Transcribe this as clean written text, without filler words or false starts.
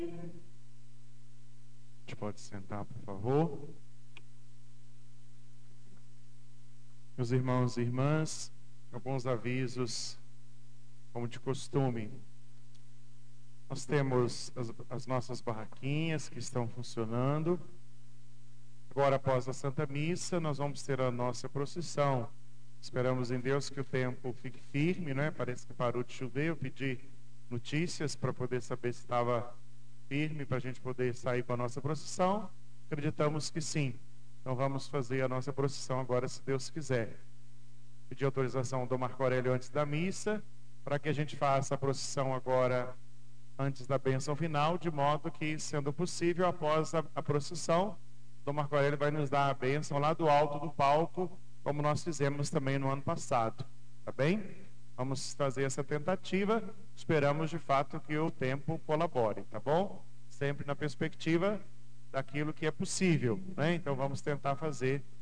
gente pode sentar, por favor. Meus irmãos e irmãs, alguns avisos, como de costume. Nós temos as nossas barraquinhas que estão funcionando. Agora, após a Santa Missa, nós vamos ter a nossa procissão. Esperamos em Deus que o tempo fique firme, né? Parece que parou de chover. Eu pedi notícias para poder saber se estava firme, para a gente poder sair com a nossa procissão. Acreditamos que sim. Então vamos fazer a nossa procissão agora, se Deus quiser. Pedi autorização do Marco Aurélio antes da missa, para que a gente faça a procissão agora antes da bênção final, de modo que, sendo possível, após a procissão, Dom Marco Aurélio vai nos dar a bênção lá do alto do palco, como nós fizemos também no ano passado, tá bem? Vamos fazer essa tentativa, esperamos de fato que o tempo colabore, tá bom? Sempre na perspectiva daquilo que é possível, né? Então vamos tentar fazer